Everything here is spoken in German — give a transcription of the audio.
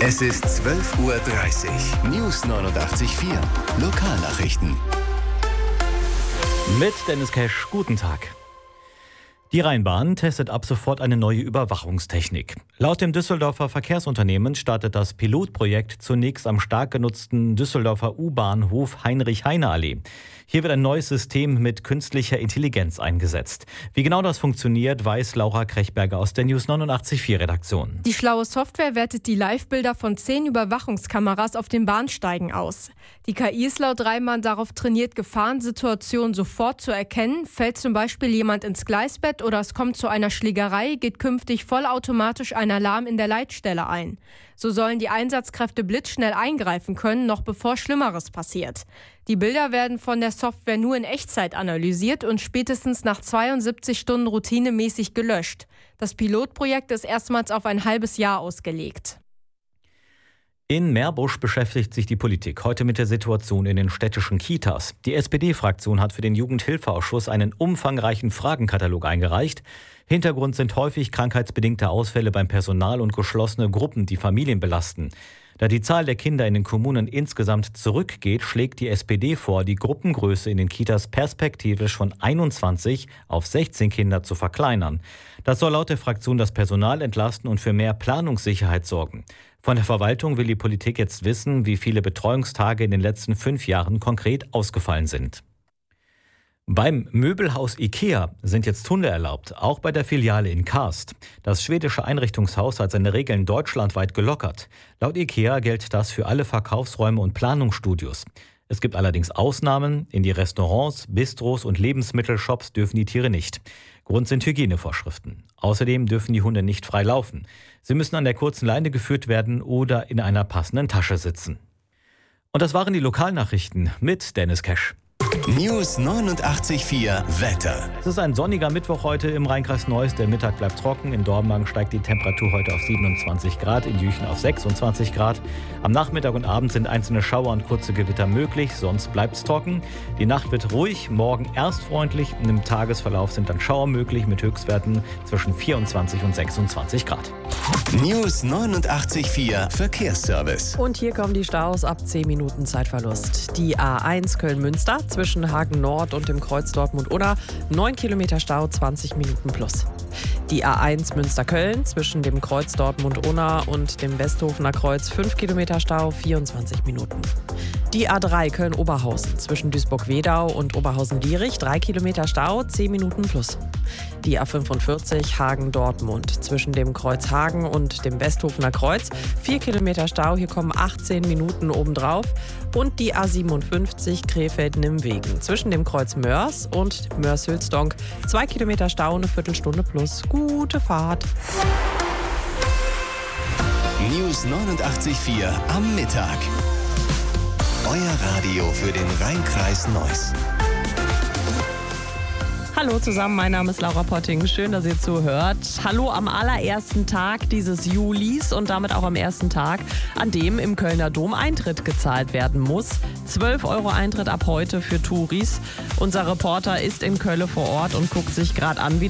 Es ist 12:30 Uhr. News 89.4. Lokalnachrichten. Mit Dennis Cash, guten Tag. Die Rheinbahn testet ab sofort eine neue Überwachungstechnik. Laut dem Düsseldorfer Verkehrsunternehmen startet das Pilotprojekt zunächst am stark genutzten Düsseldorfer U-Bahnhof Heinrich-Heine-Allee. Hier wird ein neues System mit künstlicher Intelligenz eingesetzt. Wie genau das funktioniert, weiß Laura Krechberger aus der News 89.4 Redaktion. Die schlaue Software wertet die Live-Bilder von 10 Überwachungskameras auf den Bahnsteigen aus. Die KI ist laut Rheinbahn darauf trainiert, Gefahrensituationen sofort zu erkennen. Fällt zum Beispiel jemand ins Gleisbett oder es kommt zu einer Schlägerei, geht künftig vollautomatisch ein Alarm in der Leitstelle ein. So sollen die Einsatzkräfte blitzschnell eingreifen können, noch bevor Schlimmeres passiert. Die Bilder werden von der Software nur in Echtzeit analysiert und spätestens nach 72 Stunden routinemäßig gelöscht. Das Pilotprojekt ist erstmals auf ein halbes Jahr ausgelegt. In Meerbusch beschäftigt sich die Politik heute mit der Situation in den städtischen Kitas. Die SPD-Fraktion hat für den Jugendhilfeausschuss einen umfangreichen Fragenkatalog eingereicht. Hintergrund sind häufig krankheitsbedingte Ausfälle beim Personal und geschlossene Gruppen, die Familien belasten. Da die Zahl der Kinder in den Kommunen insgesamt zurückgeht, schlägt die SPD vor, die Gruppengröße in den Kitas perspektivisch von 21 auf 16 Kinder zu verkleinern. Das soll laut der Fraktion das Personal entlasten und für mehr Planungssicherheit sorgen. Von der Verwaltung will die Politik jetzt wissen, wie viele Betreuungstage in den letzten 5 Jahren konkret ausgefallen sind. Beim Möbelhaus IKEA sind jetzt Hunde erlaubt, auch bei der Filiale in Karst. Das schwedische Einrichtungshaus hat seine Regeln deutschlandweit gelockert. Laut IKEA gilt das für alle Verkaufsräume und Planungsstudios. Es gibt allerdings Ausnahmen. In die Restaurants, Bistros und Lebensmittelshops dürfen die Tiere nicht. Grund sind Hygienevorschriften. Außerdem dürfen die Hunde nicht frei laufen. Sie müssen an der kurzen Leine geführt werden oder in einer passenden Tasche sitzen. Und das waren die Lokalnachrichten mit Dennis Cash. News 89.4 Wetter. Es ist ein sonniger Mittwoch heute im Rheinkreis Neuss. Der Mittag bleibt trocken. In Dormagen steigt die Temperatur heute auf 27 Grad, in Jüchen auf 26 Grad. Am Nachmittag und Abend sind einzelne Schauer und kurze Gewitter möglich, sonst bleibt es trocken. Die Nacht wird ruhig, morgen erst freundlich und im Tagesverlauf sind dann Schauer möglich mit Höchstwerten zwischen 24 und 26 Grad. News 89.4 Verkehrsservice. Und hier kommen die Staus ab 10 Minuten Zeitverlust. Die A1 Köln-Münster zwischen Hagen Nord und dem Kreuz Dortmund-Unna 9 Kilometer Stau, 20 Minuten plus. Die A1 Münster-Köln zwischen dem Kreuz Dortmund-Unna und dem Westhofener Kreuz 5 Kilometer Stau, 24 Minuten. Die A3 Köln-Oberhausen zwischen Duisburg-Wedau und Oberhausen-Lierich 3 Kilometer Stau, 10 Minuten plus. Die A45 Hagen-Dortmund zwischen dem Kreuz Hagen und dem Westhofener Kreuz 4 Kilometer Stau, hier kommen 18 Minuten obendrauf. Und die A57 Krefeld-Nimwegen zwischen dem Kreuz Mörs und Mörs-Hülsdonk 2 Kilometer Stau, eine Viertelstunde plus. Gute Fahrt. News 89.4 am Mittag. Euer Radio für den Rheinkreis Neuss. Hallo zusammen, mein Name ist Laura Potting. Schön, dass ihr zuhört. Hallo am allerersten Tag dieses Julis und damit auch am ersten Tag, an dem im Kölner Dom Eintritt gezahlt werden muss. 12 € Eintritt ab heute für Touris. Unser Reporter ist in Köln vor Ort und guckt sich gerade an, wie